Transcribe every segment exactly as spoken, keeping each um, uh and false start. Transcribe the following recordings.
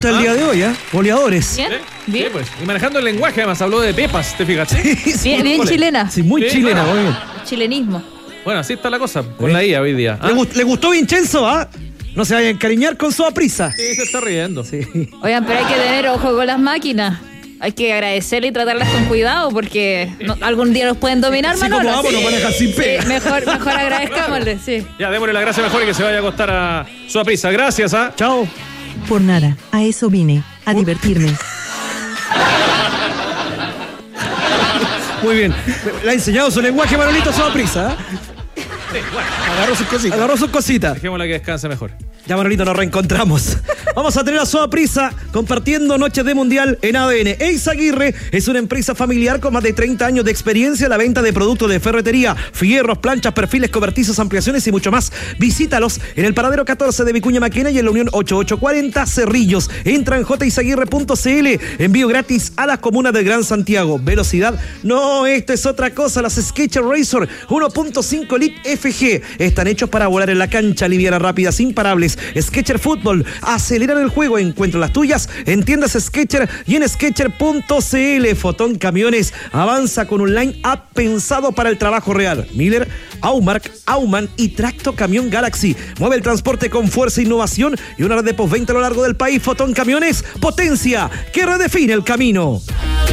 El día de hoy, ¿eh? Goleadores. Bien, ¿Sí? bien. Sí, pues. Y manejando el lenguaje, además habló de pepas, ¿te fijas? Sí, sí, Bien, bien chilena. Sí, muy Sí, chilena, claro. muy bien. Chilenismo. Bueno, así está la cosa, con ¿Eh? la I A hoy día. ¿Ah? ¿Le, gust- le gustó Vincenzo, ah? No se vaya a encariñar con su aprisa. Sí, se está riendo. Sí. Oigan, pero hay que tener ojo con las máquinas. Hay que agradecerle y tratarlas con cuidado porque no- algún día nos pueden dominar, Así Manolo. como vamos, nos van a dejar sin pega. Sí, mejor, mejor agradezcámosle, sí. Ya, démosle la gracia mejor y que se vaya a acostar a su aprisa. Gracias, ¿ah? Chao. Por nada, a eso vine, a divertirme. Muy bien. Le ha enseñado su lenguaje, Manolito, a su aprisa, ¿eh? Agarró sus cositas. Agarró sus cositas. Dejémosla que descanse mejor. Ya, Manolito, nos reencontramos. Vamos a tener a Soa Prisa compartiendo noches de mundial en A D N. Eizaguirre es una empresa familiar con más de treinta años de experiencia en la venta de productos de ferretería, fierros, planchas, perfiles, cobertizos, ampliaciones y mucho más. Visítalos en el paradero catorce de Vicuña Maquena y en la Unión ochenta y ocho cuarenta Cerrillos. Entra en j izaguirre punto c l. Envío gratis a las comunas del Gran Santiago. Velocidad, no, esto es otra cosa. Las Skechers Razor uno punto cinco Elite F G están hechos para volar en la cancha, liviana, rápidas, imparables. Skechers Fútbol, aceleran el juego. Encuentra las tuyas en tiendas Skechers y en skechers punto c l. Fotón Camiones avanza con un line-up pensado para el trabajo real. Miller, Aumark, Auman y Tracto Camión Galaxy. Mueve el transporte con fuerza e innovación y una red de postventa a lo largo del país. Fotón Camiones, potencia que redefine el camino.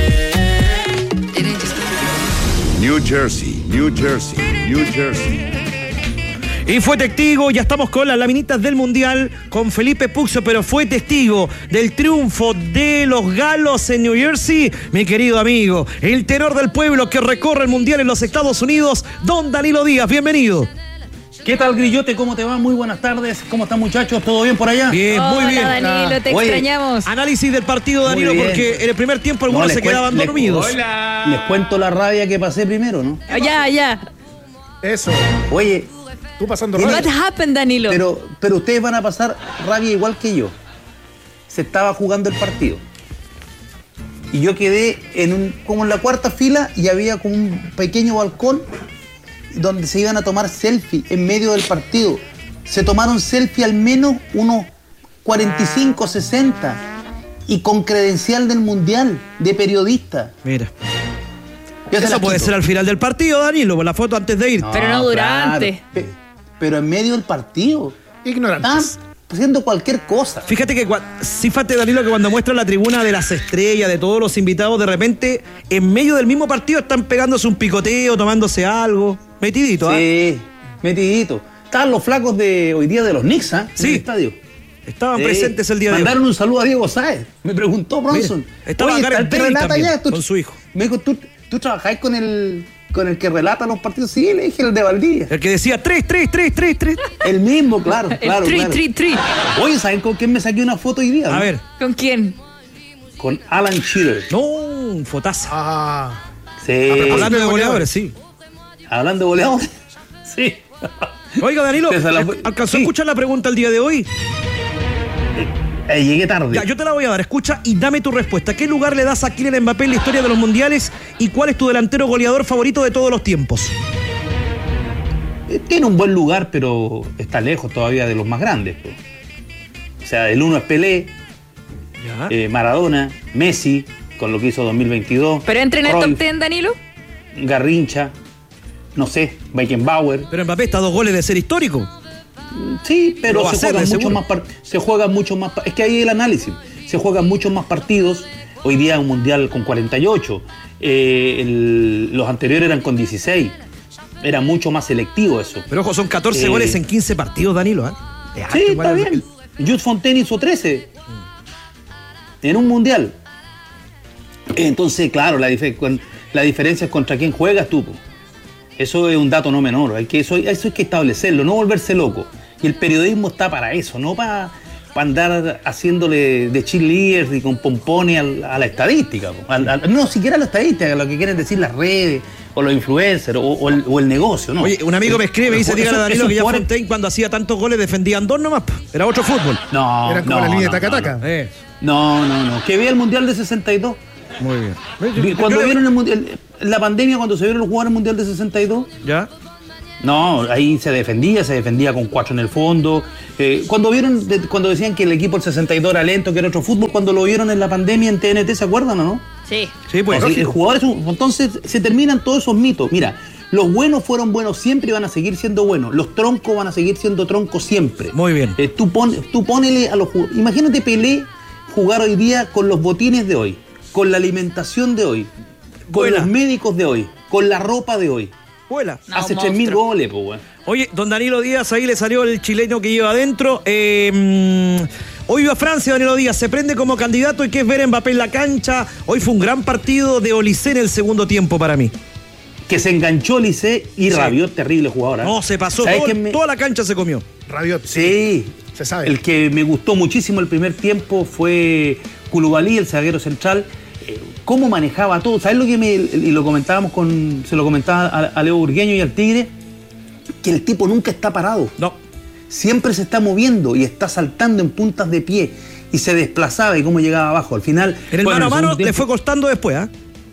New Jersey, New Jersey, New Jersey. Y fue testigo, ya estamos con las laminitas del Mundial, con Felipe Puxo, pero fue testigo del triunfo de los galos en New Jersey, mi querido amigo, el tenor del pueblo que recorre el Mundial en los Estados Unidos, don Danilo Díaz, bienvenido. ¿Qué tal, Grillote? ¿Cómo te va? Muy buenas tardes. ¿Cómo están, muchachos? ¿Todo bien por allá? Bien, muy Hola, bien. Danilo, te Oye, extrañamos. Análisis del partido, Muy Danilo, bien. porque en el primer tiempo No, algunos les se quedaban cuen- les- dormidos. Hola. Les cuento la rabia que pasé primero, ¿no? Ya, ya. Eso, Oye, tú pasando ¿Qué What rabia. happened, Danilo? pero, pero ustedes van a pasar rabia igual que yo. Se estaba jugando el partido. Y yo quedé en un, como en la cuarta fila y había como un pequeño balcón donde se iban a tomar selfie en medio del partido. Se tomaron selfie al menos unos cuarenta y cinco, sesenta y con credencial del Mundial, de periodista. Mira, Yo se eso las puede quito. ser al final del partido, Danilo, por la foto antes de ir. Pero no durante. claro. Pe- Pero en medio del partido. Estaban Ignorantes. haciendo cualquier cosa. Fíjate que, cua- sí, fíjate, Danilo, que cuando muestra la tribuna de las estrellas, de todos los invitados, de repente, en medio del mismo partido están pegándose un picoteo, tomándose algo. Metidito, ¿ah? Sí, metidito. Estaban los flacos de hoy día de los Knicks, ¿ah? En Sí. el estadio. Estaban Sí. presentes el día de hoy. Mandaron un saludo a Diego Sáez. Me preguntó Bronson. Mira, estaba Oye, Gareth ¿está el que Bale relata también, ya? ¿Tú- con su hijo. Me dijo, ¿tú, tú trabajáis con el, con el que relata los partidos? Sí, le dije, el de Valdivia. El que decía tres, tres, tres, tres, tres. El mismo, claro, El claro, tri, claro. tri, tri. Oye, ¿saben con quién me saqué una foto hoy día? A no? ver. ¿Con quién? Con Alan Shearer. No, un fotazo. Ah, Sí. Hablando de goleadores, sí. Hablando de goleadores. Sí. Oiga, Danilo, Esa la- ¿alcanzó a Sí. escuchar la pregunta el día de hoy? Eh, llegué tarde. Ya, yo te la voy a dar. Escucha y dame tu respuesta. ¿Qué lugar le das a Kylian Mbappé en la historia de los mundiales? ¿Y cuál es tu delantero goleador favorito de todos los tiempos? Eh, Tiene un buen lugar, pero está lejos todavía de los más grandes. Pues. O sea, el uno es Pelé, Ya. eh, Maradona, Messi, con lo que hizo dos mil veintidós. ¿Pero entra en el Cruyff, top diez, Danilo? Garrincha, no sé, Beckenbauer. Pero Mbappé está a dos goles de ser histórico. Sí, Lo pero va a se hacer, juegan de mucho seguro. más par- se juegan mucho más pa- es que ahí el análisis. Se juegan muchos más partidos. Hoy día un mundial con cuarenta y ocho. Eh, el- los anteriores eran con dieciséis. Era mucho más selectivo eso. Pero ojo, son catorce Eh. goles en quince partidos, Danilo. ¿eh? Es harto Sí, igual está el- bien. Jules Fontaine hizo trece en un mundial. Entonces, claro, la, dif- con- la diferencia es contra quién juegas tú. Po. Eso es un dato no menor. Hay que, eso, eso hay que establecerlo, no volverse loco. Y el periodismo está para eso, no para, para andar haciéndole de cheerleaders y con pompones al- a la estadística. Po. Al- al- no, siquiera a la estadística, lo que quieren decir las redes o los influencers o, o el, o el negocio. ¿no? Oye, un amigo me escribe y dice, Eso- dígale a Danilo eso que ya jugar- Fontaine cuando hacía tantos goles defendían dos nomás. po. Era otro fútbol. No, eran como no, la línea no, de no, taca-taca. Eh, No, no, no. Que vea el Mundial de sesenta y dos. muy bien. Vi- Cuando vieron el mundial, la pandemia, cuando se vieron los jugadores mundial de sesenta y dos, ¿Ya? No, ahí se defendía, se defendía con cuatro en el fondo. Eh, cuando vieron, de, cuando decían que el equipo del sesenta y dos era lento, que era otro fútbol, cuando lo vieron en la pandemia en T N T, ¿se acuerdan o no? Sí. Sí, pues. No, el jugador es un, entonces se terminan todos esos mitos. Mira, los buenos fueron buenos siempre y van a seguir siendo buenos. Los troncos van a seguir siendo troncos siempre. Muy bien. Eh, tú, pon, tú ponele a los jugadores. Imagínate Pelé jugar hoy día con los botines de hoy, con la alimentación de hoy, con Vuela. los médicos de hoy, con la ropa de hoy. Vuela. No, Hace un tres mil monstruo. goles, pues, weón. Oye, don Danilo Díaz, ahí le salió el chileno que lleva adentro. Eh, mm, hoy va a Francia, Danilo Díaz, se prende como candidato y que es ver a Mbappé en la cancha. Hoy fue un gran partido de Olise en el segundo tiempo para mí. Que se enganchó Lisé y Sí. Rabiot, terrible jugador. ¿eh? No, se pasó, ¿Sabes todo- quién me- toda la cancha se comió. Rabiot. Sí, Se sabe. El que me gustó muchísimo el primer tiempo fue Koulibaly, el zaguero central. Eh, cómo manejaba todo. ¿Sabes lo que me, y lo comentábamos con, se lo comentaba a, a Leo Burgueño y al Tigre? Que el tipo nunca está parado. No. Siempre se está moviendo y está saltando en puntas de pie y se desplazaba y cómo llegaba abajo. Al final, En el bueno, mano a mano segundo le tiempo, fue costando después, ¿ah?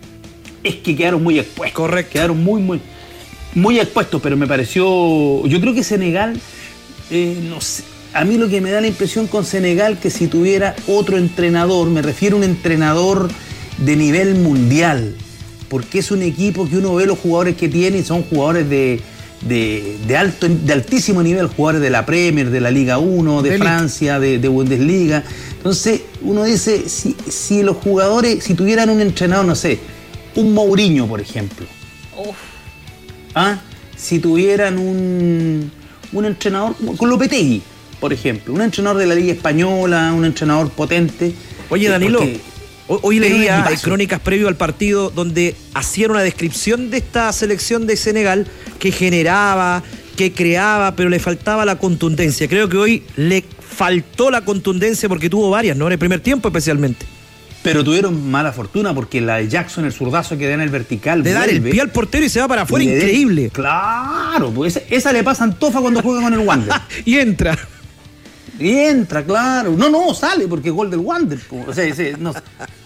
es que quedaron muy expuestos. Correcto. Quedaron muy, muy, muy expuestos, pero me pareció. Yo creo que Senegal, eh, no sé. A mí lo que me da la impresión con Senegal que si tuviera otro entrenador, me refiero a un entrenador de nivel mundial, porque es un equipo que uno ve los jugadores que tiene y son jugadores de, de, de alto, de altísimo nivel, jugadores de la Premier, de la Liga uno, de De Francia, de, de Bundesliga. Entonces uno dice, si, si los jugadores, si tuvieran un entrenador, no sé, un Mourinho, por ejemplo, Uf. ¿ah? Si tuvieran un, un entrenador como con Lopetegui, por ejemplo, un entrenador de la Liga Española, un entrenador potente. Oye, eh, Danilo, porque- ho- hoy Pero un leía equipazo. en crónicas previo al partido donde hacían una descripción de esta selección de Senegal que generaba, que creaba, pero le faltaba la contundencia. Creo que hoy le faltó la contundencia porque tuvo varias, ¿no? En el primer tiempo especialmente. Pero tuvieron mala fortuna porque la de Jackson, el zurdazo que da en el vertical, De dar el vuelve pie al portero y se va para afuera, y le den- increíble. Claro, pues esa, esa le pasa a Antofa cuando juega con el Wander. Y entra. Y entra, claro. No, no, sale porque es gol del Wander. po. O sea, ese, no,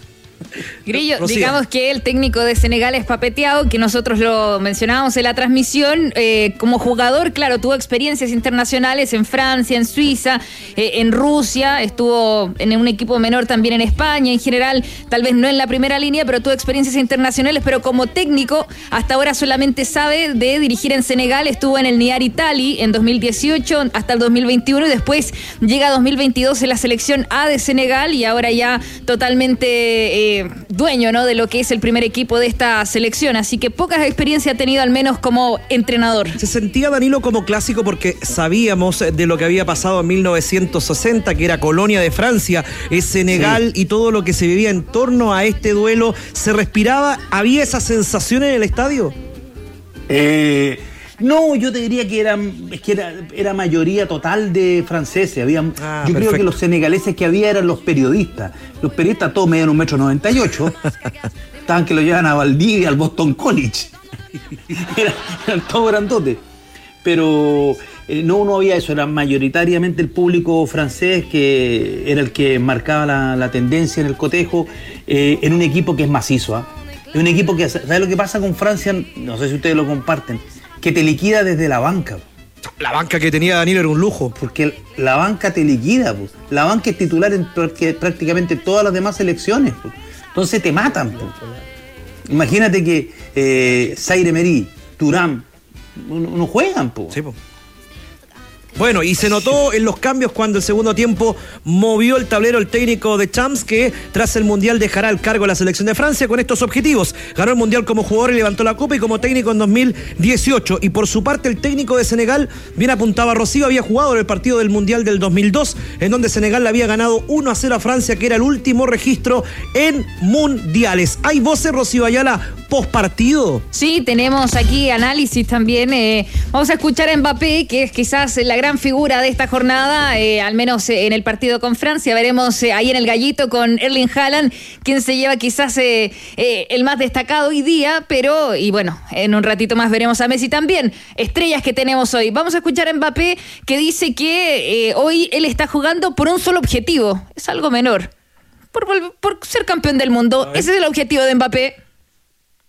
Grillo, Rocío. digamos que el técnico de Senegal es Papeteado, que nosotros lo mencionábamos en la transmisión. Eh, como jugador, claro, tuvo experiencias internacionales en Francia, en Suiza, eh, en Rusia, estuvo en un equipo menor también en España, en general, tal vez no en la primera línea, pero tuvo experiencias internacionales, pero como técnico, hasta ahora solamente sabe de dirigir en Senegal, estuvo en el Niar Italy en dos mil dieciocho hasta el dos mil veintiuno y después llega a dos mil veintidós en la selección A de Senegal y ahora ya totalmente... Eh, dueño, ¿no?, de lo que es el primer equipo de esta selección, así que poca experiencia ha tenido al menos como entrenador. Se sentía Danilo como clásico porque sabíamos de lo que había pasado en mil novecientos sesenta, que era colonia de Francia, es Senegal, y todo lo que se vivía en torno a este duelo. ¿Se respiraba? ¿Había esa sensación en el estadio? Eh, no, yo te diría que era, es que era, era mayoría total de franceses. Había, Ah, yo creo perfecto. que los senegaleses que había eran los periodistas. Los periodistas todos medían un metro noventa y ocho. Estaban que lo llevan a Valdivia, al Boston College. Eran, eran todos grandotes. Pero eh, no, no había eso. Era mayoritariamente el público francés que era el que marcaba la, la tendencia en el cotejo, eh, en un equipo que es macizo. ¿ah? Es un equipo que, ¿sabes lo que pasa con Francia? No sé si ustedes lo comparten, que te liquida desde la banca. La banca que tenía Danilo era un lujo. Porque la banca te liquida, pues. La banca es titular en práct- prácticamente todas las demás selecciones, pues. Entonces te matan, pues. Imagínate que eh, Zaire Emery, Thuram, no, no juegan, pues. Sí, po. Bueno, y se notó en los cambios cuando el segundo tiempo movió el tablero el técnico de Champs, que tras el Mundial dejará el cargo a la selección de Francia con estos objetivos. Ganó el Mundial como jugador y levantó la copa, y como técnico en dos mil dieciocho. Y por su parte el técnico de Senegal, bien apuntaba Rocío, había jugado en el partido del Mundial del dos mil dos, en donde Senegal le había ganado uno a cero a Francia, que era el último registro en mundiales. ¿Hay voces, Rocío Ayala, post partido? Sí, tenemos aquí análisis también. Eh, vamos a escuchar a Mbappé, que es quizás la gran figura de esta jornada, eh, al menos eh, en el partido con Francia. Veremos eh, ahí en el gallito con Erling Haaland, quien se lleva quizás eh, eh, el más destacado hoy día, pero, y bueno, en un ratito más veremos a Messi también. Estrellas que tenemos hoy. Vamos a escuchar a Mbappé, que dice que eh, hoy él está jugando por un solo objetivo. Es algo menor. Por, vol- por ser campeón del mundo. Ese es el objetivo de Mbappé.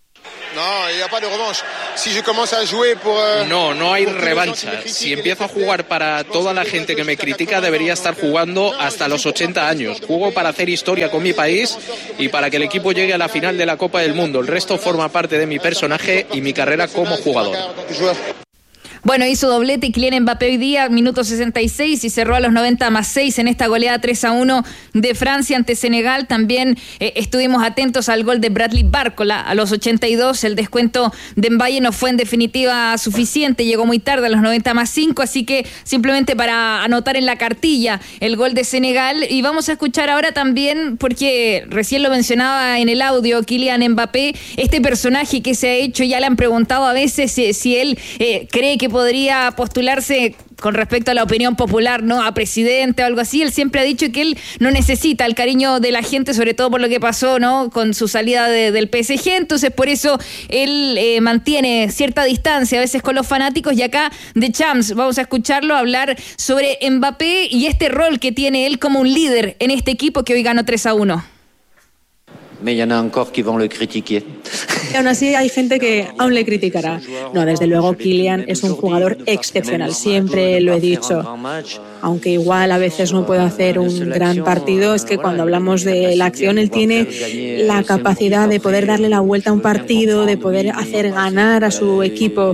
No, no hay revancha. Si empiezo a jugar para toda la gente que me critica, debería estar jugando hasta los ochenta años. Juego para hacer historia con mi país y para que el equipo llegue a la final de la Copa del Mundo. El resto forma parte de mi personaje y mi carrera como jugador. Bueno, hizo doblete Kylian Mbappé hoy día, minuto sesenta y seis, y cerró a los noventa más seis en esta goleada tres a uno de Francia ante Senegal. También eh, estuvimos atentos al gol de Bradley Barcola a los ochenta y dos. El descuento de Mbaye no fue en definitiva suficiente, llegó muy tarde a los noventa más cinco, así que simplemente para anotar en la cartilla el gol de Senegal. Y vamos a escuchar ahora también, porque recién lo mencionaba en el audio Kylian Mbappé, este personaje que se ha hecho, ya le han preguntado a veces si, si él eh, cree que podría postularse con respecto a la opinión popular, ¿no?, a presidente o algo así. Él siempre ha dicho que él no necesita el cariño de la gente, sobre todo por lo que pasó, ¿no?, con su salida de, del P S G. Entonces, por eso él eh, mantiene cierta distancia a veces con los fanáticos. Y acá, de Champs, vamos a escucharlo hablar sobre Mbappé y este rol que tiene él como un líder en este equipo que hoy ganó tres a uno. Mais il y en a encore qui vont le critiquer. Y aún así hay gente que aún le criticará. No, desde luego Kylian es un jugador excepcional, siempre lo he dicho. Aunque igual a veces no puede hacer un gran partido, es que cuando hablamos de la acción él tiene la capacidad de poder darle la vuelta a un partido, de poder hacer ganar a su equipo.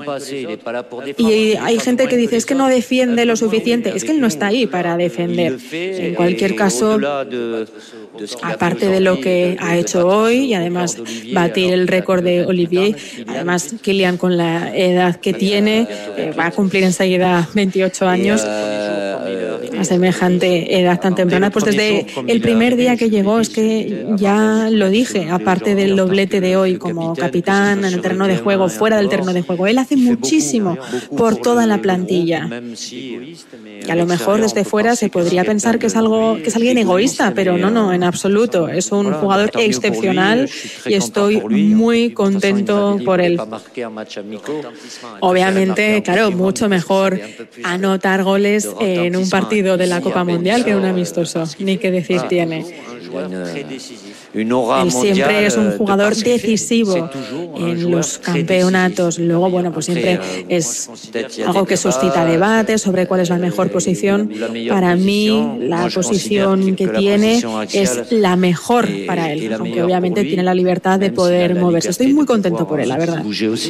Y hay gente que dice, es que no defiende lo suficiente. Es que él no está ahí para defender. En cualquier caso, aparte de lo que ha hecho hoy y además batir el récord de Olivier, además Kylian con la edad que tiene eh, va a cumplir enseguida veintiocho años, a semejante edad tan temprana, pues desde el primer día que llegó, es que ya lo dije, aparte del doblete de hoy como capitán en el terreno de juego, fuera del terreno de juego, él hace muchísimo por toda la plantilla. Y a lo mejor desde fuera se podría pensar que es algo que es alguien egoísta, pero no, no, en absoluto. Es un jugador excepcional y estoy muy contento por él. Obviamente, claro, mucho mejor anotar goles en un partido de la Copa Mundial que en un amistoso, ni qué decir tiene. Él siempre es un jugador decisivo en los campeonatos. Luego, bueno, pues siempre es algo que suscita debate sobre cuál es la mejor posición. Para mí, la posición que tiene es la mejor para él, aunque obviamente tiene la libertad de poder moverse. Estoy muy contento por él, la verdad.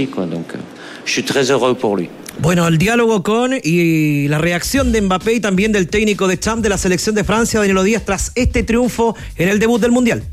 Bueno, el diálogo con y la reacción de Mbappé y también del técnico de Champs de la selección de Francia, Danilo Díaz, tras este triunfo en el debut del Mundial.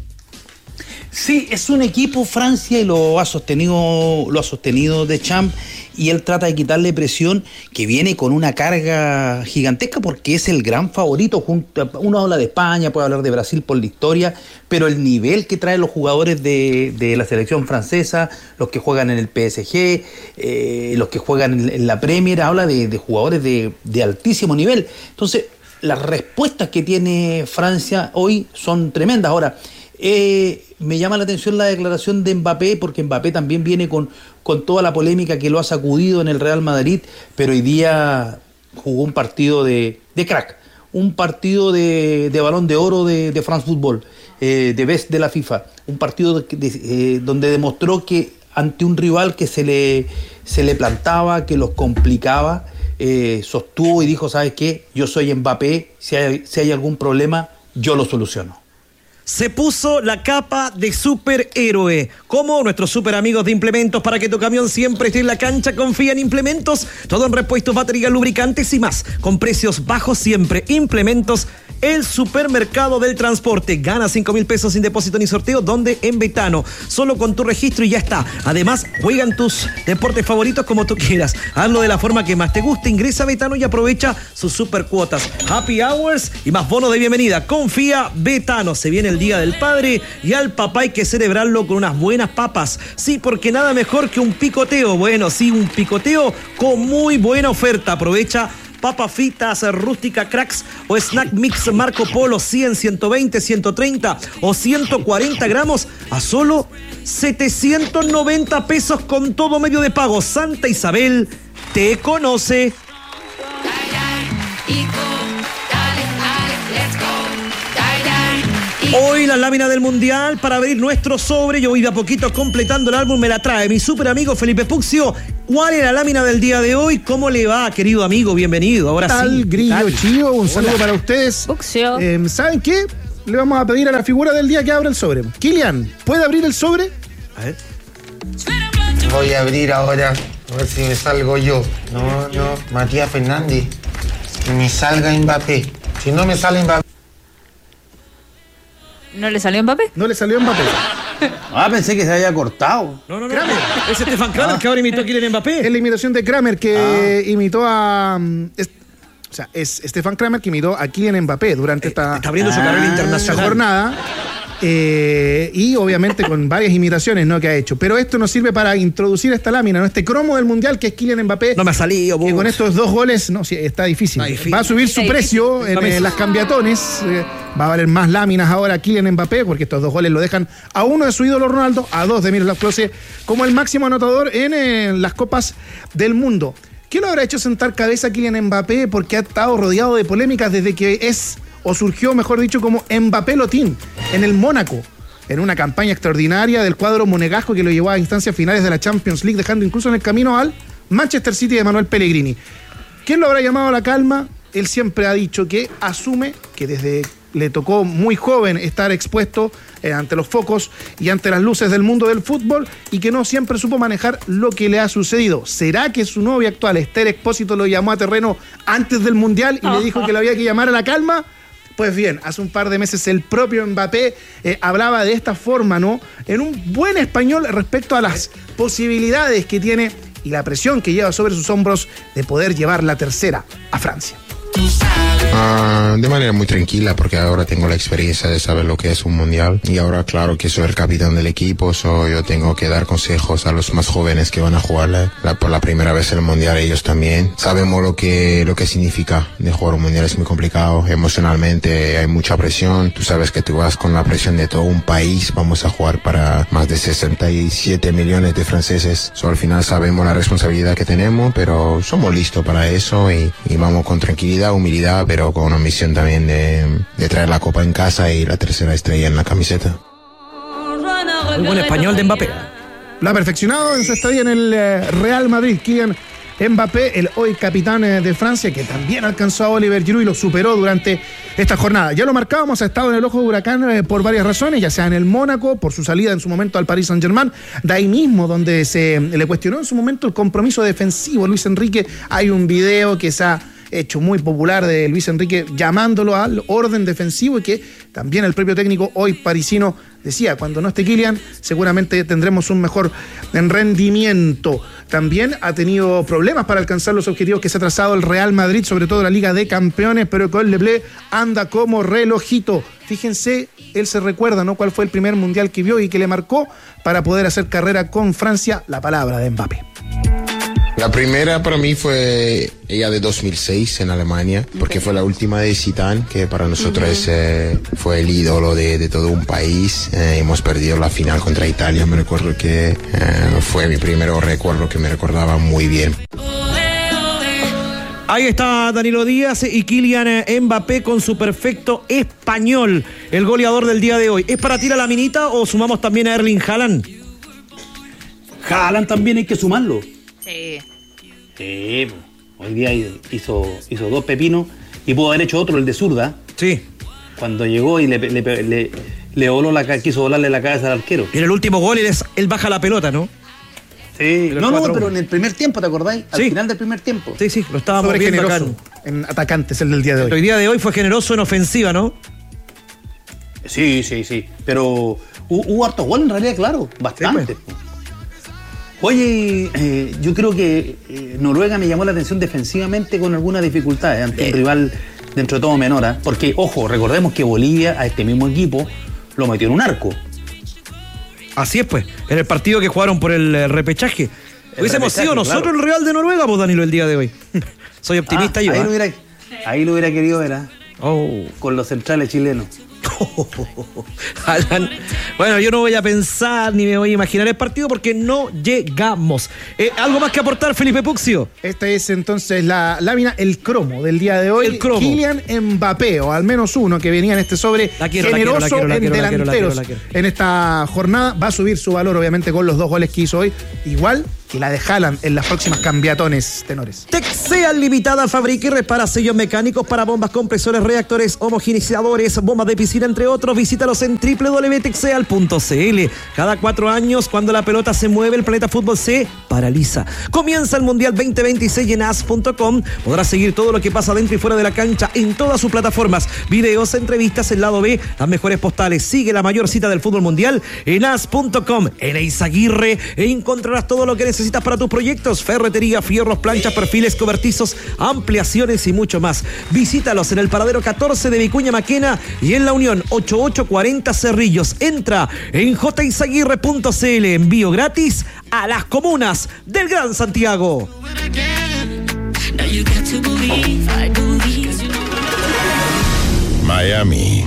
Sí, es un equipo Francia y lo ha sostenido, lo ha sostenido Deschamps, y él trata de quitarle presión, que viene con una carga gigantesca porque es el gran favorito. Junto, uno habla de España, puede hablar de Brasil por la historia, pero el nivel que traen los jugadores de, de la selección francesa, los que juegan en el P S G, eh, los que juegan en, en la Premier, habla de, de jugadores de, de altísimo nivel. Entonces, las respuestas que tiene Francia hoy son tremendas. Ahora, Eh, me llama la atención la declaración de Mbappé, porque Mbappé también viene con, con toda la polémica que lo ha sacudido en el Real Madrid, pero hoy día jugó un partido de, de crack, un partido de, de balón de oro de, de France Football, eh, de Best de la FIFA, un partido de, de, eh, donde demostró que ante un rival que se le, se le plantaba, que los complicaba, eh, sostuvo y dijo, ¿sabes qué? Yo soy Mbappé, si hay, si hay algún problema, yo lo soluciono. Se puso la capa de superhéroe, como nuestros super amigos de Implementos. Para que tu camión siempre esté en la cancha, confía en Implementos. Todo en repuestos, baterías, lubricantes y más, con precios bajos siempre. Implementos, el supermercado del transporte. Gana cinco mil pesos sin depósito ni sorteo, donde en Betano. Solo con tu registro y ya está. Además, juegan tus deportes favoritos como tú quieras. Hazlo de la forma que más te guste. Ingresa a Betano y aprovecha sus super cuotas, happy hours y más bonos de bienvenida. Confía, Betano. Se viene el Día del Padre y al papá hay que celebrarlo con unas buenas papas. Sí, porque nada mejor que un picoteo. Bueno, sí, un picoteo con muy buena oferta. Aprovecha papas fritas rústica cracks o snack mix Marco Polo cien, ciento veinte, ciento treinta o ciento cuarenta gramos a solo setecientos noventa pesos con todo medio de pago. Santa Isabel te conoce. Hoy la lámina del Mundial para abrir nuestro sobre. Yo voy de a poquito completando el álbum. Me la trae mi súper amigo Felipe Puxio. ¿Cuál es la lámina del día de hoy? ¿Cómo le va, querido amigo? Bienvenido. Ahora tal, sí. Grillo, tal? Chío, un Hola. saludo para ustedes. Puxio. Eh, ¿Saben qué? Le vamos a pedir a la figura del día que abra el sobre. Kylian, ¿puede abrir el sobre? A ver. Voy a abrir ahora, a ver si me salgo yo. No, no, Matías Fernández. Que me salga Mbappé. Si no me sale Mbappé. ¿No le salió Mbappé? No le salió Mbappé. Ah, pensé que se había cortado. No, no, no. Kramer. Es Estefan Kramer Ah. que ahora imitó a Kylian Mbappé. Es la imitación de Kramer que imitó a... um, es- o sea, es Stefan Kramer que imitó a Kylian Mbappé durante esta, Está abriendo su Ah. carrera esta internacional. jornada. Eh, y obviamente con varias imitaciones, ¿no?, que ha hecho. Pero esto nos sirve para introducir esta lámina, ¿no? Este cromo del Mundial que es Kylian Mbappé. No me ha salido, Que vos. con estos dos goles, no, sí, está difícil. Está difícil. Va a subir su Está precio en Dame eh, eso. las cambiatones. eh, va a valer más láminas ahora Kylian Mbappé, porque estos dos goles lo dejan a uno de su ídolo Ronaldo, a dos de Miroslav Klose, como el máximo anotador en eh, las Copas del Mundo. ¿Qué lo habrá hecho sentar cabeza Kylian Mbappé? Porque ha estado rodeado de polémicas desde que es, o surgió, mejor dicho, como Mbappé Lotín en el Mónaco, en una campaña extraordinaria del cuadro monegasco que lo llevó a instancias finales de la Champions League, dejando incluso en el camino al Manchester City de Manuel Pellegrini. ¿Quién lo habrá llamado a la calma? Él siempre ha dicho que asume que desde le tocó muy joven estar expuesto eh, ante los focos y ante las luces del mundo del fútbol y que no siempre supo manejar lo que le ha sucedido. ¿Será que su novia actual, Esther Expósito, lo llamó a terreno antes del Mundial y le dijo que lo había que llamar a la calma? Pues bien, hace un par de meses el propio Mbappé eh, hablaba de esta forma, ¿no? En un buen español respecto a las posibilidades que tiene y la presión que lleva sobre sus hombros de poder llevar la tercera a Francia. Ah, de manera muy tranquila, porque ahora tengo la experiencia de saber lo que es un mundial y ahora claro que soy el capitán del equipo, so yo tengo que dar consejos a los más jóvenes que van a jugar la- la- por la primera vez el mundial. Ellos también sabemos lo que lo que significa de jugar un mundial. Es muy complicado emocionalmente, hay mucha presión. Tú sabes que tú vas con la presión de todo un país. Vamos a jugar para más de sesenta y siete millones de franceses. So, al final sabemos la responsabilidad que tenemos, pero somos listos para eso y, y vamos con tranquilidad, humildad, pero con una misión también de, de traer la copa en casa y la tercera estrella en la camiseta. Muy buen español de Mbappé. Lo ha perfeccionado en su estadía en el eh, Real Madrid, Kylian Mbappé, el hoy capitán eh, de Francia, que también alcanzó a Oliver Giroud y lo superó durante esta jornada. Ya lo marcábamos, ha estado en el ojo de huracán eh, por varias razones, ya sea en el Mónaco, por su salida en su momento al Paris Saint-Germain, de ahí mismo donde se le cuestionó en su momento el compromiso defensivo. Luis Enrique, hay un video que se ha hecho muy popular de Luis Enrique llamándolo al orden defensivo y que también el propio técnico hoy parisino decía, cuando no esté Kylian seguramente tendremos un mejor rendimiento. También ha tenido problemas para alcanzar los objetivos que se ha trazado el Real Madrid, sobre todo la Liga de Campeones, pero con Leblé anda como relojito. Fíjense, él se recuerda, ¿no?, cuál fue el primer mundial que vio y que le marcó para poder hacer carrera con Francia, la palabra de Mbappé. La primera para mí fue ella de dos mil seis en Alemania, porque fue la última de Zidane, que para nosotros eh, fue el ídolo de, de todo un país. Eh, hemos perdido la final contra Italia, me recuerdo que eh, fue mi primer recuerdo que me recordaba muy bien. Ahí está Danilo Díaz y Kylian Mbappé con su perfecto español, el goleador del día de hoy. ¿Es para tirar la minita o sumamos también a Erling Haaland? Haaland también hay que sumarlo. Sí. Sí, hoy día hizo, hizo dos pepinos y pudo haber hecho otro, el de zurda. Sí. Cuando llegó y le, le, le, le voló la, quiso volarle la cabeza al arquero. En el úlimo gol él, es, él baja la pelota, ¿no? Sí, no, no, cuatro pero uno. en el primer tiempo, ¿te acordáis? Al Sí. final del primer tiempo. Sí, sí, lo estábamos Sobre viendo acá. generoso en atacantes el del día de Hoy hoy. día de hoy fue generoso en ofensiva, ¿no? Sí, sí, sí. Pero hubo, hubo hartos goles en realidad, claro. Bastante. Sí, pues. Oye, eh, yo creo que eh, Noruega me llamó la atención defensivamente con algunas dificultades ante un rival dentro de todo menor, ¿eh? Porque, ojo, recordemos que Bolivia a este mismo equipo lo metió en un arco. Así es, pues. En el partido que jugaron por el, el repechaje. El Hubiésemos repechaje, sido nosotros claro. el Real de Noruega, pues, Danilo, el día de hoy. Soy optimista Ah, yo. ahí, ¿eh? lo hubiera, ahí lo hubiera querido ver, ¿eh? Oh. Con los centrales chilenos. Alan, bueno, yo no voy a pensar ni me voy a imaginar el partido porque no llegamos. Eh, ¿Algo más que aportar, Felipe Puxio? Esta es entonces la lámina, el cromo del día de hoy. El cromo. Kylian Mbappé, o al menos uno que venía en este sobre la quiero, generoso la quiero, la quiero, en la quiero, delanteros la quiero, la quiero, la quiero. en esta jornada. Va a subir su valor, obviamente, con los dos goles que hizo hoy. Igual que la de Haaland en las próximas cambiatones, tenores. Texea Limitada fabrica y repara sellos mecánicos para bombas, compresores, reactores, homogeneizadores, bombas de piscina, entre otros. Visítalos en doble u doble u doble u punto texeal punto c l. Cada cuatro años, cuando la pelota se mueve, el planeta fútbol se paraliza. Comienza el Mundial veinte veintiséis en as punto com. Podrás seguir todo lo que pasa dentro y fuera de la cancha en todas sus plataformas. Videos, entrevistas, el lado B, las mejores postales. Sigue la mayor cita del fútbol mundial en as punto com. En Eizaguirre encontrarás todo lo que necesitas para tus proyectos: ferretería, fierros, planchas, perfiles, cobertizos, ampliaciones y mucho más. Visítalos en el paradero catorce de Vicuña Maquena y en la Unión ochenta y ocho cuarenta Cerrillos. Entra en j izaguirre punto c l. Envío gratis a las comunas del Gran Santiago. Miami.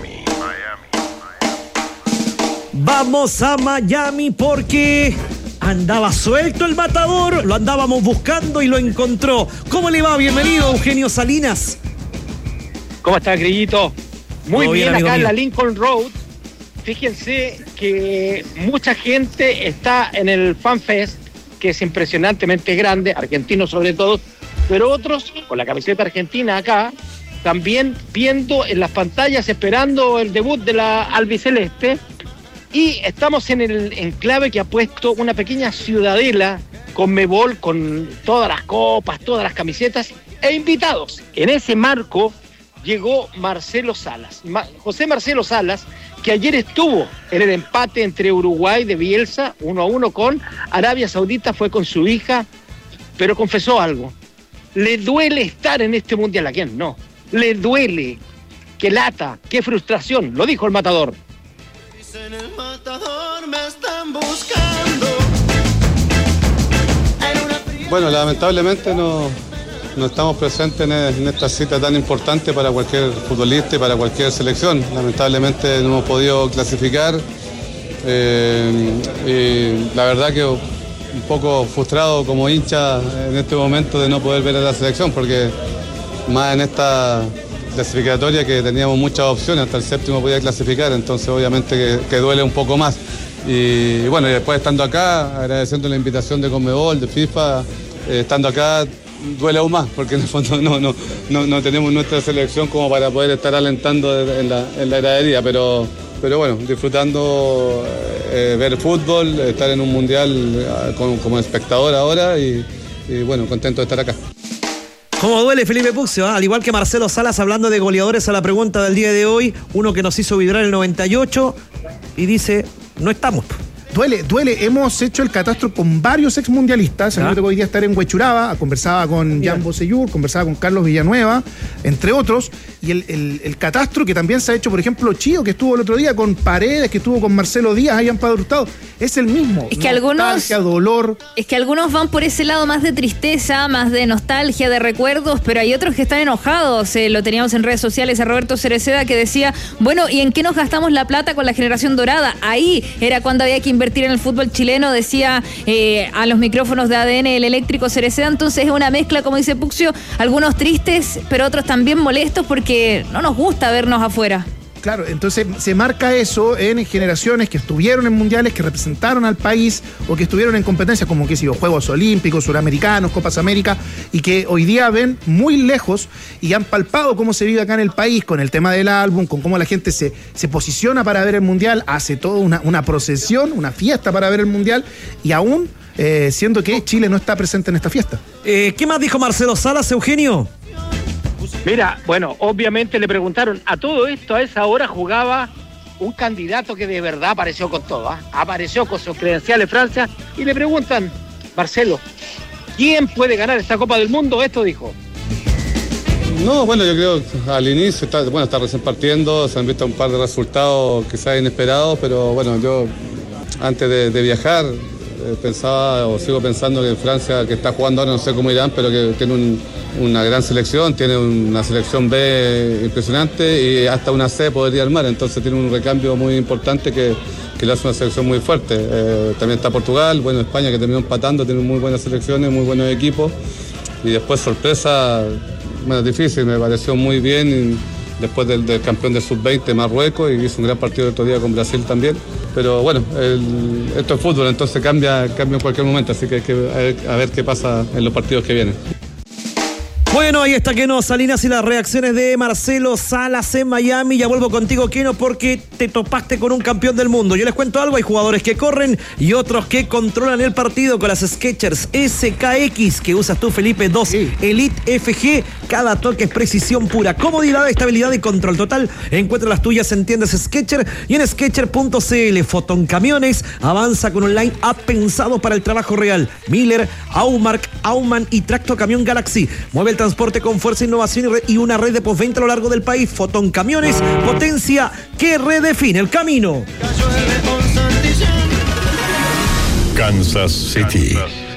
Vamos a Miami porque andaba suelto el matador, lo andábamos buscando y lo encontró. ¿Cómo le va? Bienvenido, Eugenio Salinas. ¿Cómo está, Grillito? Muy Todo bien, bien, acá mío. en la Lincoln Road. Fíjense que mucha gente está en el Fan Fest, que es impresionantemente grande, argentinos sobre todo, pero otros con la camiseta argentina acá, también viendo en las pantallas, esperando el debut de la albiceleste. Y estamos en el enclave que ha puesto una pequeña ciudadela con Mebol, con todas las copas, todas las camisetas e invitados. En ese marco llegó Marcelo Salas. Ma- José Marcelo Salas, que ayer estuvo en el empate entre Uruguay de Bielsa, uno a uno con Arabia Saudita, fue con su hija, pero confesó algo. Le duele estar en este mundial. ¿A quién? No. Le duele. Qué lata, qué frustración. Lo dijo el matador. En el matador me están buscando. Bueno, lamentablemente no, no estamos presentes en, en esta cita tan importante para cualquier futbolista y para cualquier selección. Lamentablemente no hemos podido clasificar. Eh, y la verdad que un poco frustrado como hincha en este momento de no poder ver a la selección, porque más en esta clasificatoria que teníamos muchas opciones, hasta el séptimo podía clasificar, entonces obviamente que, que duele un poco más. Y, y bueno, y después estando acá, agradeciendo la invitación de Conmebol, de FIFA, eh, estando acá duele aún más, porque en el fondo no, no, no, no tenemos nuestra selección como para poder estar alentando en la, en la gradería, pero, pero bueno, disfrutando eh, ver fútbol, estar en un mundial eh, como, como espectador ahora y, y bueno, contento de estar acá. ¿Cómo duele Felipe Puxio? ¿eh? Al igual que Marcelo Salas, hablando de goleadores a la pregunta del día de hoy, uno que nos hizo vibrar el noventa y ocho y dice, no estamos. Duele, duele. Hemos hecho el catastro con varios exmundialistas. ¿Ah? Me tocó hoy día estar en Huechuraba, conversaba con Jan Bosellur, conversaba con Carlos Villanueva, entre otros. Y el, el, el catastro que también se ha hecho, por ejemplo, Chío, que estuvo el otro día con Paredes, que estuvo con Marcelo Díaz, ahí en Padre Hurtado, es el mismo. Es que algunos, dolor. Es que algunos van por ese lado más de tristeza, más de nostalgia, de recuerdos, pero hay otros que están enojados. Eh, lo teníamos en redes sociales a Roberto Cereceda, que decía, bueno, ¿y en qué nos gastamos la plata con la generación dorada? Ahí era cuando había que invertir en el fútbol chileno, decía eh, a los micrófonos de A D N el eléctrico Cereceda. Entonces es una mezcla, como dice Puxio, algunos tristes, pero otros también molestos porque no nos gusta vernos afuera. Claro, entonces se marca eso en generaciones que estuvieron en mundiales, que representaron al país o que estuvieron en competencias como que sido Juegos Olímpicos, Suramericanos, Copas América, y que hoy día ven muy lejos y han palpado cómo se vive acá en el país con el tema del álbum, con cómo la gente se, se posiciona para ver el mundial, hace toda una, una procesión, una fiesta para ver el mundial, y aún eh, siendo que Chile no está presente en esta fiesta. Eh, ¿Qué más dijo Marcelo Salas, Eugenio? Mira, bueno, obviamente le preguntaron, a todo esto, a esa hora jugaba un candidato que de verdad apareció con todo, ¿eh? Apareció con sus credenciales Francia, y le preguntan, Marcelo, ¿quién puede ganar esta Copa del Mundo? Esto dijo. No, bueno, yo creo que al inicio, está, bueno, está recién partiendo, se han visto un par de resultados quizás inesperados, pero bueno, yo antes de, de viajar eh, pensaba o sigo pensando que Francia, que está jugando ahora, no sé cómo irán, pero que tiene un, una gran selección, tiene una selección B impresionante y hasta una C podría armar, entonces tiene un recambio muy importante que, que le hace una selección muy fuerte. Eh, también está Portugal, bueno, España que terminó empatando, tiene muy buenas selecciones, muy buenos equipos y después sorpresa, bueno, difícil, me pareció muy bien. Y, después del, del campeón de sub veinte Marruecos y hizo un gran partido el otro día con Brasil también. Pero bueno, el, esto es fútbol, entonces cambia, cambia en cualquier momento, así que hay que a ver, a ver qué pasa en los partidos que vienen. Bueno, ahí está Keno Salinas y las reacciones de Marcelo Salas en Miami. Ya vuelvo contigo, Keno, porque te topaste con un campeón del mundo. Yo les cuento algo, hay jugadores que corren y otros que controlan el partido con las Skechers S K X que usas tú, Felipe, dos sí. Elite F G. Cada toque es precisión pura, comodidad, estabilidad y control total. Encuentra las tuyas en tiendas Skechers y en skechers punto c l. Foton Camiones avanza con un line-up pensado para el trabajo real. Miller, Aumark, Aumann y Tracto Camión Galaxy. Mueve el transporte con fuerza, innovación y una red de postventa a lo largo del país. Foton Camiones, potencia que redefine el camino. Kansas City.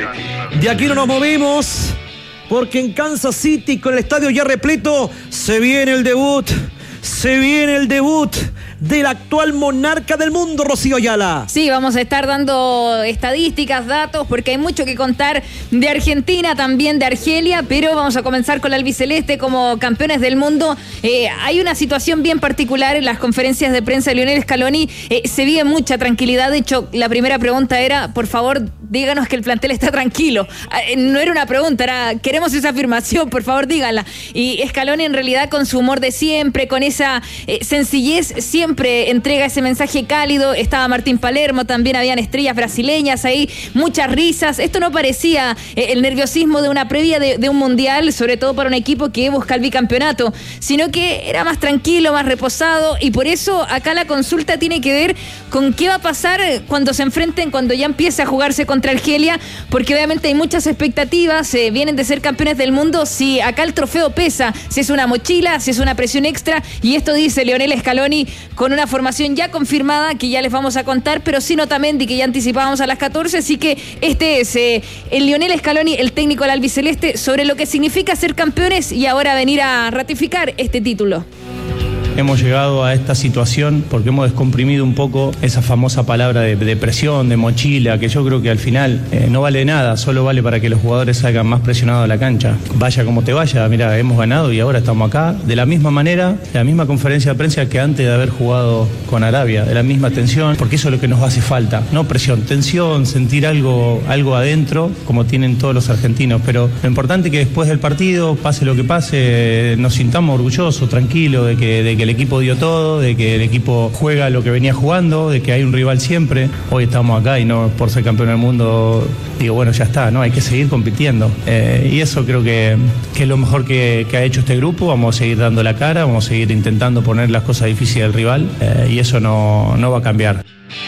De aquí no nos movemos, porque en Kansas City, con el estadio ya repleto, se viene el debut. Se viene el debut del actual monarca del mundo, Rocío Ayala. Sí, vamos a estar dando estadísticas, datos, porque hay mucho que contar de Argentina, también de Argelia, pero vamos a comenzar con la albiceleste como campeones del mundo. Eh, hay una situación bien particular en las conferencias de prensa de Lionel Scaloni. Eh, se vive mucha tranquilidad. De hecho, la primera pregunta era, por favor, díganos que el plantel está tranquilo. Eh, no era una pregunta, era, queremos esa afirmación, por favor, díganla. Y Scaloni, en realidad, con su humor de siempre, con esa eh, sencillez, siempre entrega ese mensaje cálido. Estaba Martín Palermo, también habían estrellas brasileñas ahí, muchas risas. Esto no parecía eh, el nerviosismo de una previa de, de un mundial, sobre todo para un equipo que busca el bicampeonato, sino que era más tranquilo, más reposado, y por eso acá la consulta tiene que ver con qué va a pasar cuando se enfrenten, cuando ya empiece a jugarse contra Argelia, porque obviamente hay muchas expectativas, eh, vienen de ser campeones del mundo. Si acá el trofeo pesa, si es una mochila, si es una presión extra, y esto dice Lionel Scaloni con una formación ya confirmada que ya les vamos a contar, pero sin Otamendi, que ya anticipábamos a las catorce, así que este es eh, el Lionel Scaloni, el técnico del albiceleste, sobre lo que significa ser campeones y ahora venir a ratificar este título. Hemos llegado a esta situación porque hemos descomprimido un poco esa famosa palabra de, de presión, de mochila, que yo creo que al final eh, no vale nada, solo vale para que los jugadores salgan más presionados a la cancha. Vaya como te vaya, mira, hemos ganado y ahora estamos acá. De la misma manera, de la misma conferencia de prensa que antes de haber jugado con Arabia, de la misma tensión, porque eso es lo que nos hace falta. No presión, tensión, sentir algo, algo adentro, como tienen todos los argentinos. Pero lo importante es que después del partido, pase lo que pase, nos sintamos orgullosos, tranquilos de que, de que el equipo dio todo, de que el equipo juega lo que venía jugando, de que hay un rival siempre. Hoy estamos acá y no por ser campeón del mundo digo, bueno, ya está, ¿no? Hay que seguir compitiendo. Eh, y eso creo que, que es lo mejor que, que ha hecho este grupo. Vamos a seguir dando la cara, vamos a seguir intentando poner las cosas difíciles al rival, eh, y eso no, no va a cambiar.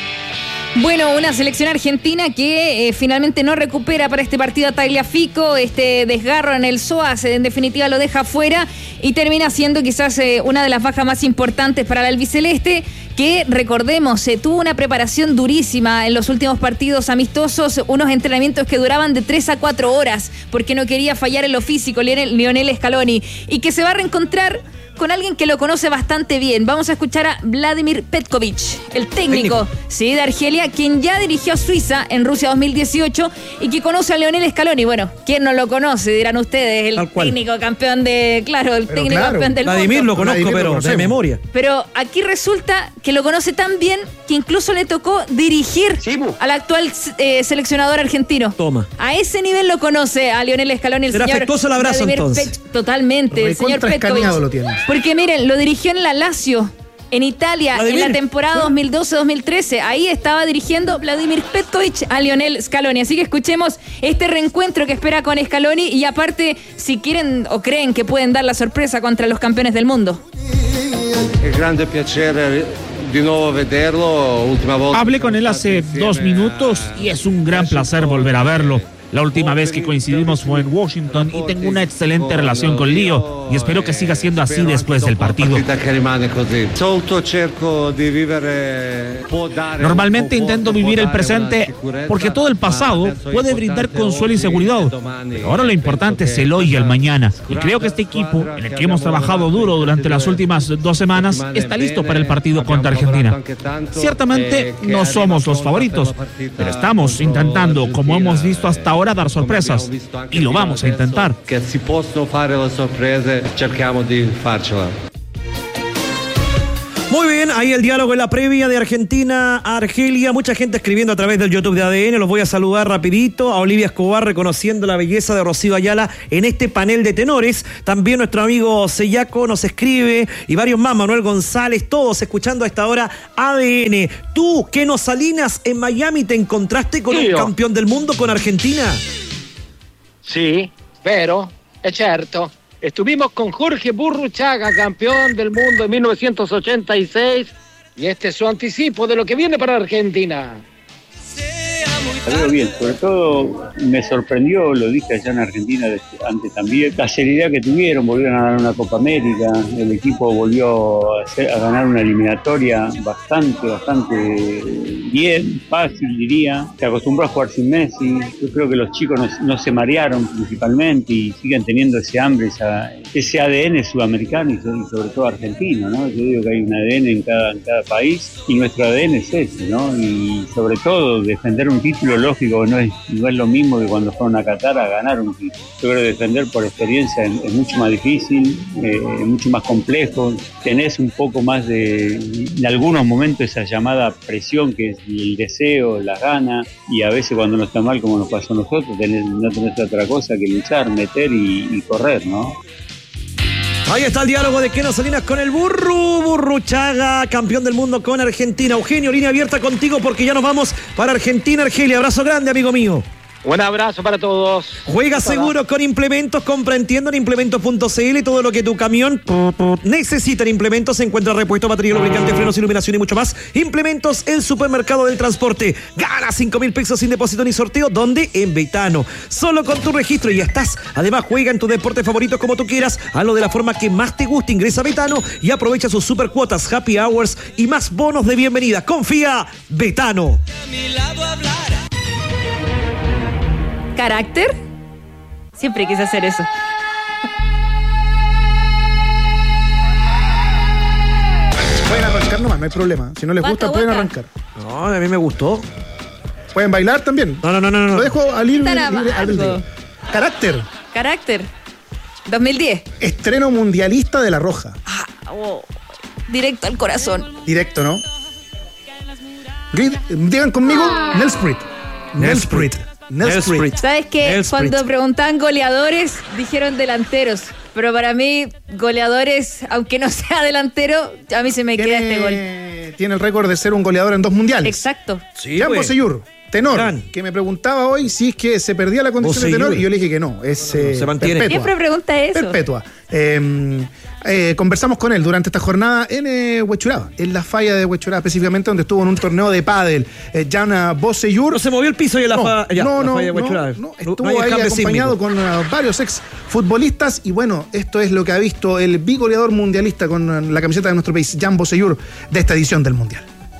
Bueno, una selección argentina que eh, finalmente no recupera para este partido a Tagliafico, este desgarro en el psoas, en definitiva lo deja fuera y termina siendo quizás eh, una de las bajas más importantes para el albiceleste, que recordemos, eh, tuvo una preparación durísima en los últimos partidos amistosos, unos entrenamientos que duraban de tres a cuatro horas, porque no quería fallar en lo físico Lionel, Lionel Scaloni, y que se va a reencontrar con alguien que lo conoce bastante bien. Vamos a escuchar a Vladimir Petkovic, el técnico, técnico. Sí, de Argelia, quien ya dirigió a Suiza en Rusia dos mil dieciocho y que conoce a Lionel Scaloni. Bueno, ¿quién no lo conoce? Dirán ustedes, el técnico campeón de... Claro, el pero técnico claro, campeón del Vladimir mundo. Lo conozco, Vladimir pero lo de memoria. Pero aquí resulta que lo conoce tan bien que incluso le tocó dirigir sí, al actual eh, seleccionador argentino. Toma. A ese nivel lo conoce a Lionel Scaloni, el Será señor afectuoso el abrazo, Vladimir entonces. Pet, totalmente, el señor Petkovic. Lo tiene. Porque miren, lo dirigió en la Lazio, en Italia, Vladimir. En la temporada dos mil doce dos mil trece. Ahí estaba dirigiendo Vladimir Petkovic a Lionel Scaloni. Así que escuchemos este reencuentro que espera con Scaloni y aparte, si quieren o creen que pueden dar la sorpresa contra los campeones del mundo. Es grande piacere de nuevo verlo. Última volta. Hablé con él hace dos minutos y es un gran placer volver a verlo. La última vez que coincidimos fue en Washington y tengo una excelente relación con Leo y espero que siga siendo así después del partido. Normalmente intento vivir el presente porque todo el pasado puede brindar consuelo y seguridad. Pero ahora lo importante es el hoy y el mañana. Y creo que este equipo, en el que hemos trabajado duro durante las últimas dos semanas, está listo para el partido contra Argentina. Ciertamente no somos los favoritos, pero estamos intentando, como hemos visto hasta ahora, dar sorpresas. Y lo vamos a intentar. Que si possono fare le sorprese, cerchiamo di farcela. Muy bien, ahí el diálogo en la previa de Argentina a Argelia. Mucha gente escribiendo a través del YouTube de A D N. Los voy a saludar rapidito. A Olivia Escobar reconociendo la belleza de Rocío Ayala en este panel de tenores. También nuestro amigo Seyaco nos escribe y varios más. Manuel González, todos escuchando a esta hora A D N. Tú, Keno Salinas, en Miami te encontraste con Io. un campeón del mundo con Argentina. Sì, vero, è certo. Estuvimos con Jorge Burruchaga, campeón del mundo en mil novecientos ochenta y seis, y este es su anticipo de lo que viene para Argentina. Salió bien, sobre todo me sorprendió, lo dije allá en Argentina antes también, la seriedad que tuvieron, volvieron a ganar una Copa América, el equipo volvió a, hacer, a ganar una eliminatoria bastante, bastante bien, fácil diría, se acostumbró a jugar sin Messi, yo creo que los chicos no, no se marearon principalmente y siguen teniendo ese hambre, esa, ese A D N sudamericano y sobre, y sobre todo argentino, ¿no? Yo digo que hay un A D N en cada, en cada país y nuestro A D N es ese, ¿no? Y sobre todo defender un título, lógico, no es, no es lo mismo que cuando fueron a Qatar a ganar un título. Yo creo que defender por experiencia es, es mucho más difícil, eh, es mucho más complejo, tenés un poco más de, en algunos momentos, esa llamada presión que es el deseo, las ganas, y a veces cuando no está mal, como nos pasó a nosotros, tenés, no tenés otra cosa que luchar, meter y, y correr, ¿no? Ahí está el diálogo de Keno Salinas con el Burru, Burruchaga, campeón del mundo con Argentina. Eugenio, línea abierta contigo porque ya nos vamos para Argentina, Argelia. Abrazo grande, amigo mío. Un abrazo para todos. Juega seguro con implementos, compra entiendo en implementos punto c l. Todo lo que tu camión necesita en implementos se encuentra repuesto, batería, lubricante, frenos, iluminación y mucho más. Implementos, el supermercado del transporte. Gana cinco mil pesos sin depósito ni sorteo. ¿Dónde? En Betano. Solo con tu registro y ya estás. Además, juega en tus deportes favoritos como tú quieras. Hazlo de la forma que más te guste. Ingresa a Betano y aprovecha sus super cuotas, happy hours y más bonos de bienvenida. Confía, Betano. ¿Carácter? Siempre quise hacer eso. Pueden arrancar nomás, no hay problema. Si no les gusta, pueden arrancar. No, a mí me gustó. ¿Pueden bailar también? No, no, no, no. Lo dejo al libre, Tan libre albedrío. Carácter. Carácter. dos mil diez. Estreno mundialista de La Roja. Ah, oh, directo al corazón. Directo, ¿no? Grid- Digan conmigo, Nelsprit. Nelsprit. Nelsprit. ¿Sabes qué? Cuando preguntaban goleadores, dijeron delanteros. Pero para mí, goleadores, aunque no sea delantero, a mí se me queda este gol. Tiene el récord de ser un goleador en dos mundiales. Exacto. Sí, Jan Bosellur, tenor, Gran. que me preguntaba hoy si es que se perdía la condición Bosellur. de tenor y yo le dije que no, es eh, se mantiene. perpetua. Siempre pregunta eso. Perpetua. Eh, eh, conversamos con él durante esta jornada en eh, Huechuraba, en la falla de Huechuraba específicamente, donde estuvo en un torneo de pádel. Eh, Jan Bosellur. No se movió el piso y en la, no, fa ya, no, la no, falla de Huechuraba. No, no, estuvo no ahí acompañado sísmico. con uh, varios ex futbolistas y bueno, esto es lo que ha visto el bigoleador mundialista con uh, la camiseta de nuestro país, Jan Bosellur, de esta edición del Mundial.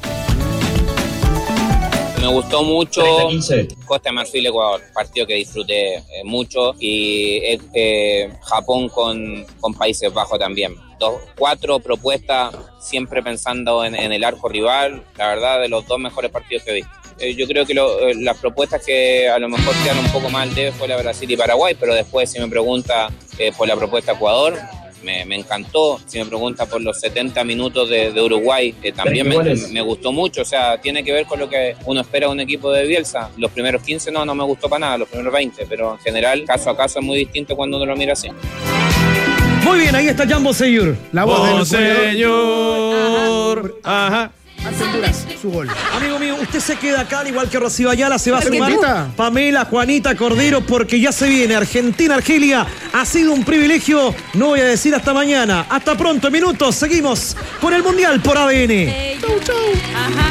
Me gustó mucho Costa de Marfil, Ecuador, partido que disfruté eh, mucho y eh, eh, Japón con, con Países Bajos también. Dos, cuatro propuestas siempre pensando en, en el arco rival, la verdad de los dos mejores partidos que he visto. Eh, yo creo que lo, eh, las propuestas que a lo mejor quedan un poco mal de fue la Brasil y Paraguay, pero después si me pregunta eh, por la propuesta Ecuador, Me, me encantó. Si me pregunta por los setenta minutos de, de Uruguay, que también me, me gustó mucho. O sea, tiene que ver con lo que uno espera de un equipo de Bielsa. Los primeros quince no, no me gustó para nada, los primeros veinte, pero en general, caso a caso es muy distinto cuando uno lo mira así. Muy bien, ahí está Jan Bosellur. La voz del Bosellur. Ajá. Ajá. Honduras, su gol. Amigo mío, usted se queda acá, al igual que Rocío Ayala, se va a sumar Juanita. Pamela, Juanita Cordero, porque ya se viene Argentina, Argelia. Ha sido un privilegio, no voy a decir hasta mañana. Hasta pronto, minutos, seguimos con el Mundial por A D N. Hey. Chau, chau. Ajá.